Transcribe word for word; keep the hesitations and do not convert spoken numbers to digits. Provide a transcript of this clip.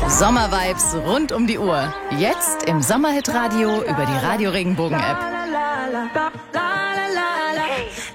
Sommervibes rund um die Uhr. Jetzt im Sommerhit Radio über die Radio Regenbogen App.